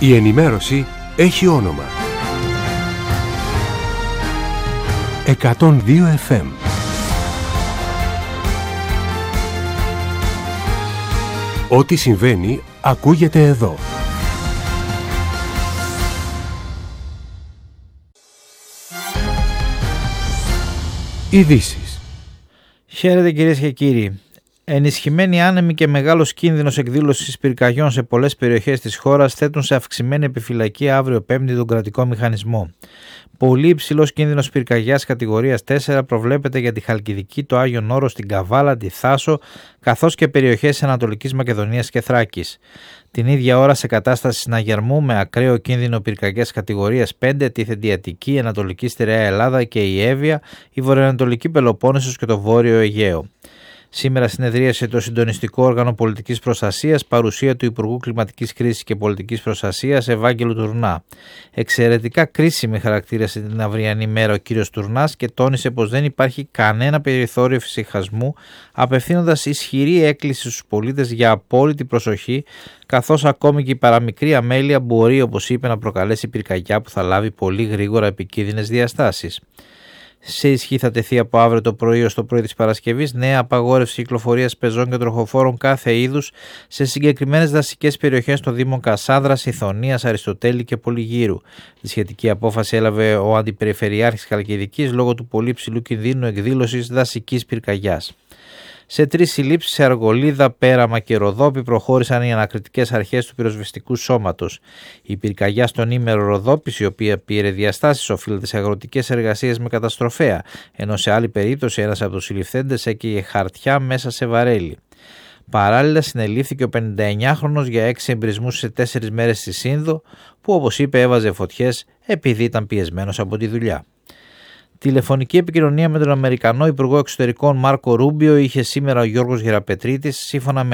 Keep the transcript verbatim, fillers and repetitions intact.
Η ενημέρωση έχει όνομα. εκατόν δύο εφ εμ. Ό,τι συμβαίνει ακούγεται εδώ. Ειδήσεις. Χαίρετε κυρίες και κύριοι. Ενισχυμένοι άνεμοι και μεγάλος κίνδυνος εκδήλωσης πυρκαγιών σε πολλές περιοχές της χώρας θέτουν σε αυξημένη επιφυλακή αύριο Πέμπτη τον κρατικό μηχανισμό. Πολύ υψηλός κίνδυνος πυρκαγιάς κατηγορίας τέσσερα προβλέπεται για τη Χαλκιδική, το Άγιον Όρος, την Καβάλα, τη Θάσο, καθώς και περιοχές Ανατολικής Μακεδονίας και Θράκης. Την ίδια ώρα, σε κατάσταση συναγερμού με ακραίο κίνδυνο πυρκαγιάς κατηγορίας πέντε τίθενται η Αττική, η Ανατολική Στερεά Ελλάδα και η Εύβοια, η Βορειοανατολική Πελοπόννησος και το Βόρειο Αιγαίο. Σήμερα συνεδρίασε το Συντονιστικό Όργανο Πολιτικής Προστασίας, παρουσία του Υπουργού Κλιματικής Κρίσης και Πολιτικής Προστασίας Ευάγγελου Τουρνά. Εξαιρετικά κρίσιμη χαρακτήρισε την αυριανή μέρα ο κύριος Τουρνάς και τόνισε πως δεν υπάρχει κανένα περιθώριο εφησυχασμού, απευθύνοντας ισχυρή έκκληση στους πολίτες για απόλυτη προσοχή, καθώς ακόμη και η παραμικρή αμέλεια μπορεί, όπως είπε, να προκαλέσει πυρκαγιά που θα λάβει πολύ γρήγορα επικίνδυνες διαστάσεις. Σε ισχύ θα τεθεί από αύριο το πρωί ως το πρωί της Παρασκευής νέα απαγόρευση κυκλοφορίας πεζών και τροχοφόρων κάθε είδους σε συγκεκριμένες δασικές περιοχές των Δήμων Κασάνδρας, Ιθωνίας, Αριστοτέλη και Πολυγύρου. Τη σχετική απόφαση έλαβε ο Αντιπεριφερειάρχης Χαλκιδικής λόγω του πολύ ψηλού κινδύνου εκδήλωσης δασικής πυρκαγιάς. Σε τρεις συλλήψεις σε Αργολίδα, Πέραμα και Ροδόπη προχώρησαν οι ανακριτικές αρχές του πυροσβεστικού σώματος. Η πυρκαγιά στον ήμερο Ροδόπης, η οποία πήρε διαστάσεις, οφείλεται σε αγροτικές εργασίες με καταστροφέα, ενώ σε άλλη περίπτωση ένας από τους συλληφθέντες έκαιγε χαρτιά μέσα σε βαρέλι. Παράλληλα, συνελήφθηκε ο πενηνταεννιάχρονος για έξι εμπρισμούς σε τέσσερις μέρες στη Σύνδο, που όπως είπε έβαζε φωτιές επειδή ήταν πιεσμένος από τη δουλειά. Τηλεφωνική επικοινωνία με τον Αμερικανό Υπουργό Εξωτερικών Μάρκο Ρούμπιο είχε σήμερα ο Γιώργος Γεραπετρίτης, σύμφωνα με